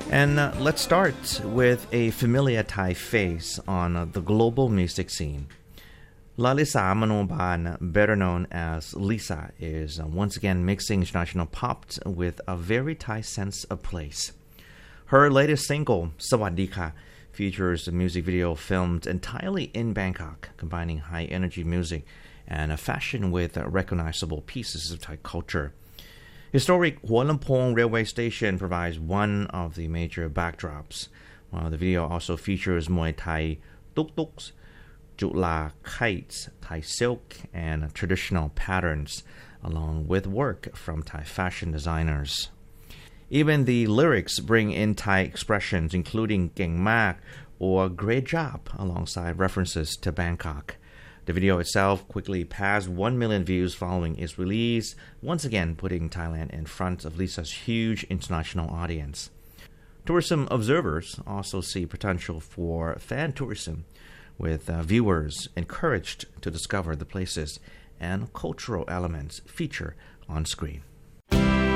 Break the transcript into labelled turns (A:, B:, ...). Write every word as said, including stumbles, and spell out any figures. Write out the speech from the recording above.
A: And uh, let's start with a familiar Thai face on uh, the global music scene. Lalisa Manoban, better known as Lisa, is uh, once again mixing international pop with a very Thai sense of place. Her latest single, Sawadika, features a music video filmed entirely in Bangkok, combining high-energy music and a fashion with uh, recognizable pieces of Thai culture. Historic Hua Lamphong railway station provides one of the major backdrops, while the video also features Muay Thai tuk-tuks, Jutla kites, Thai silk, and traditional patterns, along with work from Thai fashion designers. Even the lyrics bring in Thai expressions, including Keng Mak or Great Job, alongside references to Bangkok. The video itself quickly passed one million views following its release, once again putting Thailand in front of Lisa's huge international audience. Tourism observers also see potential for fan tourism, with uh, viewers encouraged to discover the places and cultural elements featured on screen.